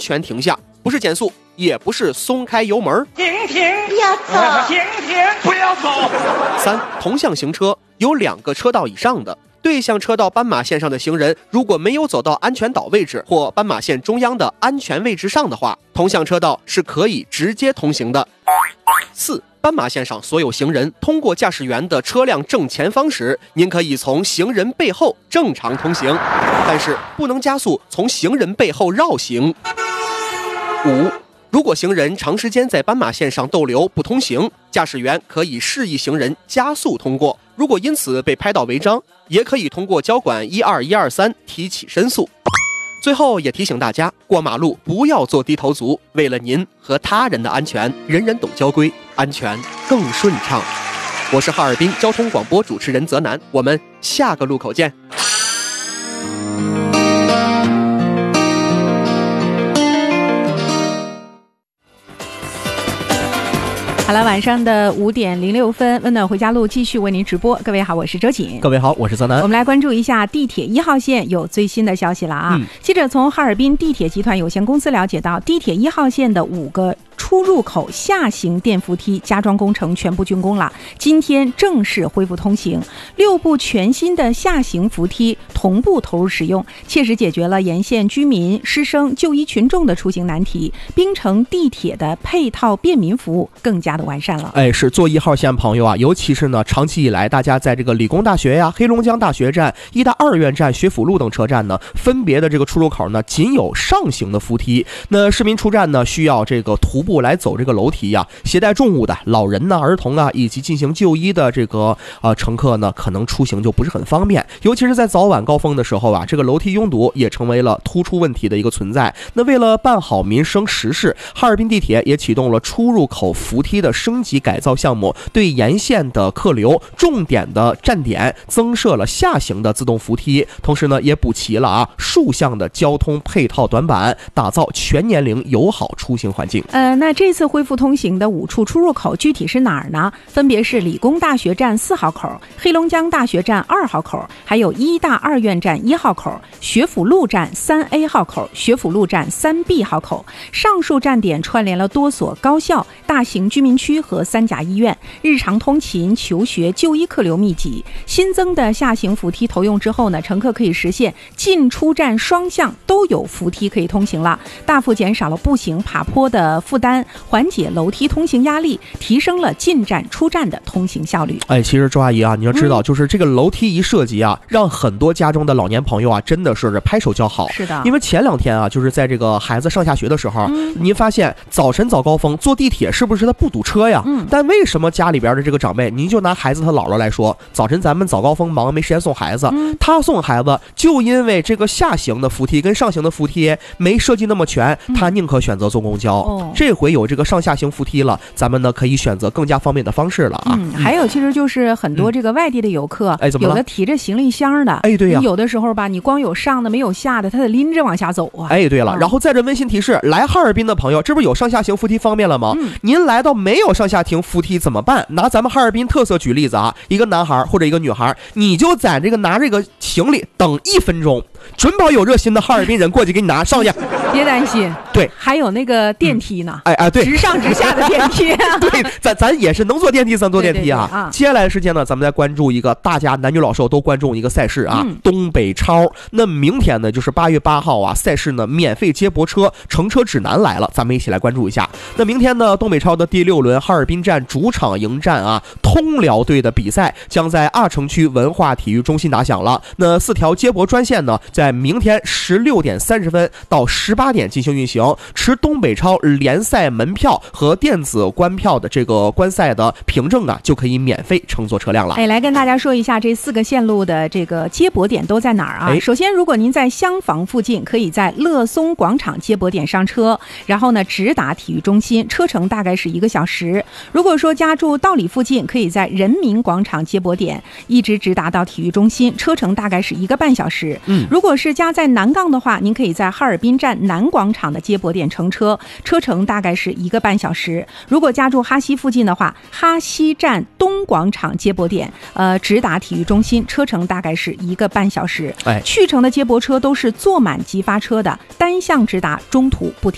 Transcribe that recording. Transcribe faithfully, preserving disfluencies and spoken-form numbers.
全停下，不是减速，也不是松开油门。 停停， 不要走！ 停停，不要走！ 三、同向行车有两个车道以上的，对向车道斑马线上的行人，如果没有走到安全岛位置或斑马线中央的安全位置上的话，同向车道是可以直接通行的。四、斑马线上所有行人通过驾驶员的车辆正前方时，您可以从行人背后正常通行，但是不能加速从行人背后绕行。五、如果行人长时间在斑马线上逗留不通行，驾驶员可以示意行人加速通过，如果因此被拍到违章，也可以通过交管一二一二三提起申诉。最后也提醒大家，过马路不要做低头族，为了您和他人的安全，人人懂交规，安全更顺畅。我是哈尔滨交通广播主持人泽南，我们下个路口见。 好了，晚上的五点零六分，温暖回家路继续为您直播。各位好，我是周瑾。 各位好，我是泽南。 我们来关注一下地铁一号线有最新的消息了啊！嗯、记者从哈尔滨地铁集团有限公司了解到，地铁一号线的五个出入口下行电扶梯加装工程全部竣工了，今天正式恢复通行。六部全新的下行扶梯同步投入使用，切实解决了沿线居民、师生、就医群众的出行难题。滨城地铁的配套便民服务更加的完善了。 哎，是坐一号线朋友啊，尤其是呢，长期以来大家在这个理工大学呀、黑龙江大学站、医大二院站、学府路等车站呢，分别的这个出入口呢，仅有上行的扶梯。那市民出站呢，需要这个徒步来走这个楼梯呀、啊，携带重物的老人呢、儿童啊，以及进行就医的这个呃乘客呢，可能出行就不是很方便。尤其是在早晚高峰的时候啊，这个楼梯拥堵也成为了突出问题的一个存在。那为了办好民生实事，哈尔滨地铁也启动了出入口扶梯的升级改造项目，对沿线的客流重点的站点增设了下行的自动扶梯，同时呢，也补齐了啊数项的交通配套短板，打造全年龄友好出行环境。 呃，那这次恢复通行的五处出入口具体是哪儿呢？分别是理工大学站四号口、黑龙江大学站二号口，还有医大二院站一号口、学府路站三 A 号口、学府路站三 B 号口。上述站点串联了多所高校、大型居民区和三甲医院，日常通勤、求学、就医客流密集。新增的下行扶梯投用之后呢，乘客可以实现进出站双向都有扶梯可以通行了，大幅减少了步行爬坡的负担，缓解楼梯通行压力，提升了进站出站的通行效率。 哎，其实周阿姨啊，你要知道，嗯、就是这个楼梯一设计啊，让很多家中的老年朋友啊，真的是拍手叫好。 是的， 因为前两天啊，就是在这个孩子上下学的时候，嗯、您发现早晨早高峰坐地铁是不是他不堵车呀？嗯、但为什么家里边的这个长辈，您就拿孩子他姥姥来说，早晨咱们早高峰忙没时间送孩子，嗯、他送孩子就因为这个下行的扶梯跟上行的扶梯没设计那么全，他宁可选择坐公交。哦、这回有这个上下行扶梯了，咱们呢可以选择更加方便的方式了啊。 嗯，还有其实就是很多这个外地的游客， 哎，怎么了？ 有的提着行李箱的， 哎，对呀、啊， 有的时候吧，你光有上的没有下的，他得拎着往下走啊。 哎，对了，嗯、然后在这温馨提示，来哈尔滨的朋友，这不是有上下行扶梯方便了吗？嗯、您来到没有上下行扶梯怎么办？拿咱们哈尔滨特色举例子啊，一个男孩或者一个女孩，你就在这个拿这个行李等一分钟，准保有热心的哈尔滨人过去给你拿上去。 别担心， 对， 还有那个电梯呢， 嗯、哎哎，对， 直上直下的电梯， 对，咱咱也是能坐电梯，咱坐电梯啊。 对对对啊， 接下来的时间呢，咱们再关注一个大家男女老少都关注一个赛事啊，嗯、东北超。那明天呢，就是八月八号啊，赛事呢免费接驳车乘车指南来了，咱们一起来关注一下。那明天呢，东北超的第六轮哈尔滨站主场迎战啊通辽队的比赛，将在二城区文化体育中心打响了。那四条接驳专线呢，在明天十六点三十分到十八点进行运行。持东北超联赛门票和电子观票的这个观赛的凭证啊，就可以免费乘坐车辆了。 哎，来跟大家说一下这四个线路的这个接驳点都在哪儿啊？哎、首先，如果您在厢房附近，可以在乐松广场接驳点上车，然后呢直达体育中心，车程大概是一个小时。如果说家住道里附近，可以在人民广场接驳点一直直达到体育中心，车程大概是一个半小时。嗯，如果是家在南岗的话，您可以在哈尔滨站南广场的接驳点乘车，车程大概是一个半小时。如果家住哈西附近的话，哈西站东广场接驳点呃直达体育中心，车程大概是一个半小时。哎，去程的接驳车都是坐满即发车的，单向直达，中途不停。